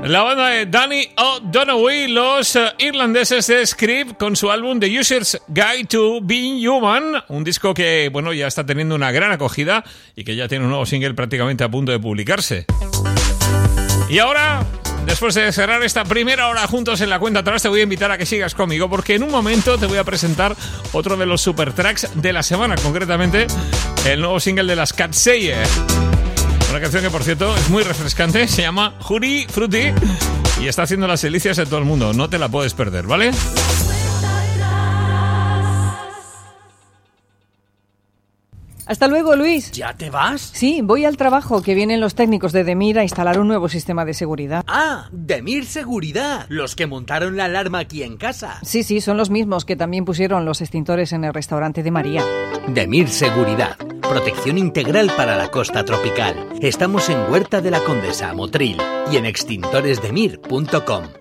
La banda de Danny O'Donoghue, los irlandeses de Script, con su álbum The User's Guide to Being Human, un disco que, bueno, ya está teniendo una gran acogida y que ya tiene un nuevo single prácticamente a punto de publicarse. Y ahora, después de cerrar esta primera hora juntos en la cuenta atrás, te voy a invitar a que sigas conmigo, porque en un momento te voy a presentar otro de los super tracks de la semana, concretamente el nuevo single de las Katseye. Una canción que, por cierto, es muy refrescante, se llama Jury Fruity y está haciendo las delicias de todo el mundo. No te la puedes perder, ¿vale? Hasta luego, Luis. ¿Ya te vas? Sí, voy al trabajo, que vienen los técnicos de Demir a instalar un nuevo sistema de seguridad. Ah, Demir Seguridad, los que montaron la alarma aquí en casa. Sí, son los mismos que también pusieron los extintores en el restaurante de María. Demir Seguridad, protección integral para la costa tropical. Estamos en Huerta de la Condesa, Motril, y en extintoresdemir.com.